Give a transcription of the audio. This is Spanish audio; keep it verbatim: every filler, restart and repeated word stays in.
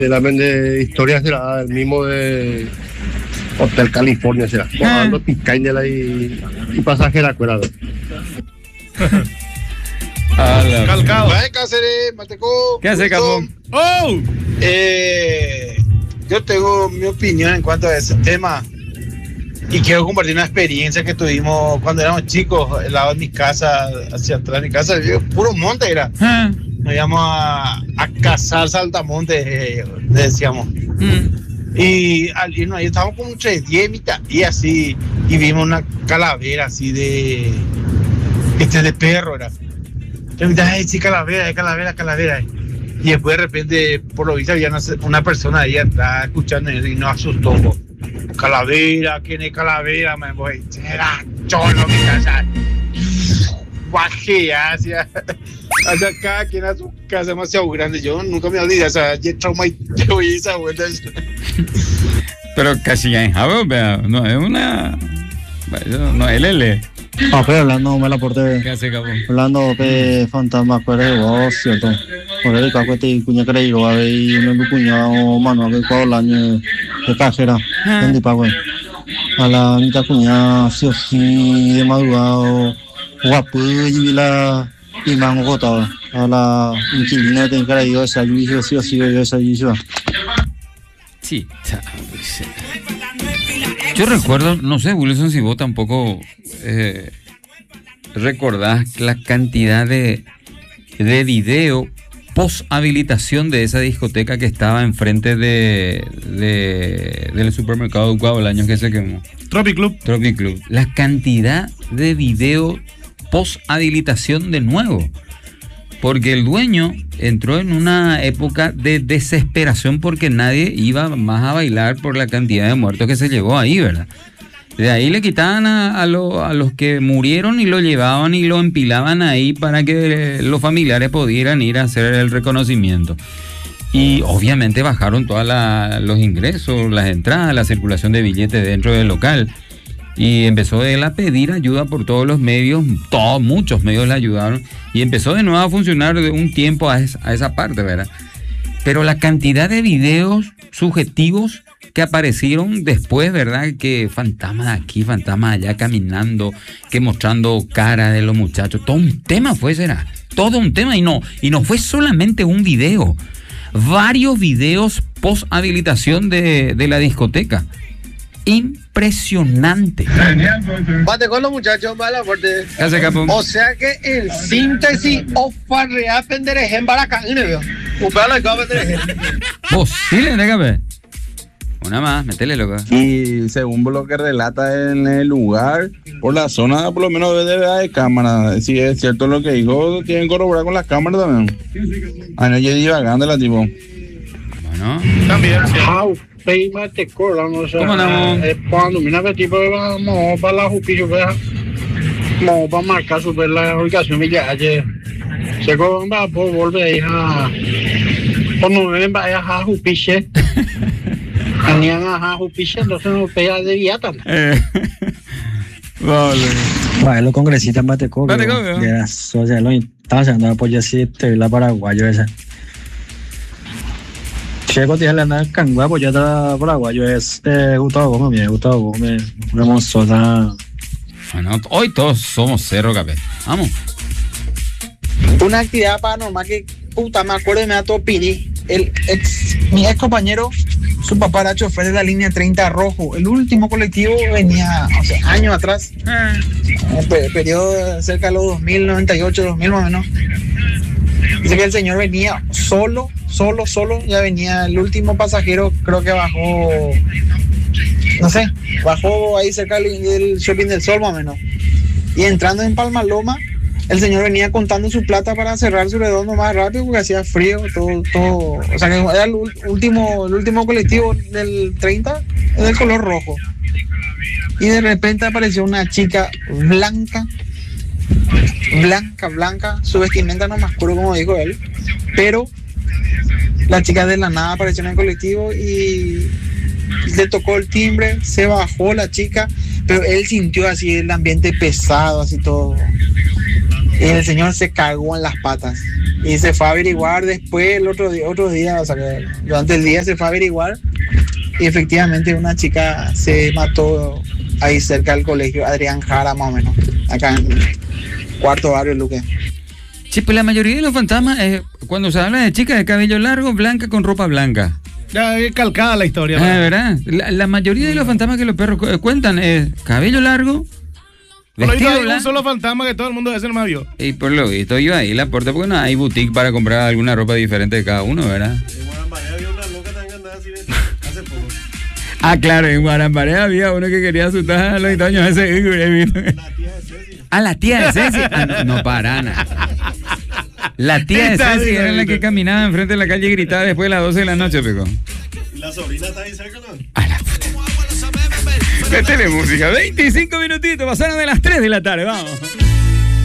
también de historia será el mismo de Hotel California, será. Cuando picaña y, y pasajera, cuidado. Calcado. ¿Qué Cáceres, Mateco? ¿Qué hace, Capón? ¡Oh! Eh, yo tengo mi opinión en cuanto a ese tema y quiero compartir una experiencia que tuvimos cuando éramos chicos, al lado de mi casa, hacia atrás de mi casa, puro monte era. Ah. Nos íbamos a, a cazar saltamontes, eh, le decíamos. Mm. Y al irnos ahí estábamos como entre diez mitad y así, y vimos una calavera así de este de perro era. Y me ay, sí, calavera, calavera, calavera. Y después de repente, por lo visto, había una, una persona ahí atrás escuchando y nos asustó. Calavera, ¿quién es calavera? Me voy, será cholo, mi casa. Bajé hacia, hacia acá, quien a su casa demasiado grande. Yo nunca me olvidé, o sea, yo trauma y yo vi esa vuelta. Pero casi ya en Jabo, no es una. No es Lele. Ah, pero hablando, me la porté. ¿Qué hace, Capón? Hablando de fantasmas, pues es vos, ¿cierto? Por el caco este cuña creído, a ver, y un cuñado, mano, que cuando el año de cajera, ¿dónde pago? A la mitad cuñada, sí o sí, de madrugado, guapo, y la y mango gotado. A la inquilina de creído, esa lluvia, sí o sí, esa lluvia. Sí, yo recuerdo, no sé, Wilson, si vos tampoco eh, recordás la cantidad de, de video post habilitación de esa discoteca que estaba enfrente de, de del supermercado Guau el año que se quemó. Tropic Club. Tropic Club. La cantidad de video post habilitación de nuevo. Porque el dueño entró en una época de desesperación porque nadie iba más a bailar por la cantidad de muertos que se llevó ahí, ¿verdad? De ahí le quitaban a, a, lo, a los que murieron y lo llevaban y lo empilaban ahí para que los familiares pudieran ir a hacer el reconocimiento. Y obviamente bajaron todos los ingresos, las entradas, la circulación de billetes dentro del local. Y empezó él a pedir ayuda por todos los medios, todos, muchos medios le ayudaron, y empezó de nuevo a funcionar de un tiempo a esa, a esa parte, ¿verdad? Pero la cantidad de videos subjetivos que aparecieron después, ¿verdad? Que fantasmas aquí, fantasmas allá caminando, que mostrando cara de los muchachos, todo un tema fue, será, todo un tema, y no, y no fue solamente un video, varios videos post habilitación de, de la discoteca. Impresionante. Bate con los muchachos, mala fuerte. ¿Qué hace, Capón? O sea que en síntesis, ofarrea penderejen baracán, ¿no veo? Upala acá penderejen. Posible, déjame. Una más, metele, loco. Y según lo que relata en el lugar, por la zona, por lo menos debe haber cámaras. Si es cierto lo que dijo, tienen que corroborar con las cámaras también. Ah, no, yo divagando la tipo. Bueno. También, sí. Pei mate cola, no sé. ¿Cómo andamos? Eh, cuando mira que tipo vamos para la jupicio, vamos para marcar super la ubicación de ayer. Se va por volver a cuando ven vaya a jupiche. Tenían a jupiche, entonces no pega de viata. Vale. Vale, los congresistas mate cola. Mate cola. De la sociedad, estaba haciendo apoyo así, la paraguayo esa. Checo tiene la nada cangua, pues ya está paraguayo, es eh, Gustavo Gómez, Gustavo Gómez, una monzona. Bueno, hoy todos somos cerro, capé. Vamos. Una actividad paranormal que, puta, me acuerdo y me da todo piri. El ex, mi ex compañero, su papá era chofer de la línea treinta rojo. El último colectivo venía, o sea, años atrás, en el per- periodo cerca de los dos mil, noventa y ocho, dos mil más o menos. Dice que el señor venía solo, solo, solo, ya venía el último pasajero, creo que bajó, no sé, bajó ahí cerca del, del Shopping del Sol más o menos. Y entrando en Palmaloma, el señor venía contando su plata para cerrar su redondo más rápido porque hacía frío, todo, todo, o sea que era el último, el último colectivo del treinta, del color rojo. Y de repente apareció una chica blanca, blanca, blanca, su vestimenta no me acuerdo como dijo él, pero la chica de la nada apareció en el colectivo y le tocó el timbre, se bajó la chica, pero él sintió así el ambiente pesado, así todo. Y el señor se cagó en las patas. Y se fue a averiguar después, el otro día, otro día, o sea, que durante el día se fue a averiguar. Y efectivamente una chica se mató ahí cerca del colegio Adrián Jara, más o menos, acá en Cuarto Barrio, Luque. Sí, pues la mayoría de los fantasmas, eh, cuando se habla de chicas de cabello largo, blanca con ropa blanca. Ya es calcada la historia. Ah, ¿verdad? La, la mayoría de los fantasmas que los perros cu- cuentan es cabello largo, Por lo visto vestido hay un blanco. solo fantasma que todo el mundo debe ser más vio. Y por lo visto yo ahí la puerta porque no hay boutique para comprar alguna ropa diferente de cada uno, ¿verdad? Ah, claro, en Guarambaré había uno que quería asustar a los itoños ese. Ah, la tía de Ceci. Ah, no, no para nada. La tía de Está Ceci bien, era la bien. que caminaba enfrente de la calle y gritaba después de las doce de la noche, Peco. ¿La sobrina está ahí cerca, no? A la puta. Métele música. veinticinco minutitos, pasaron de las tres de la tarde, vamos.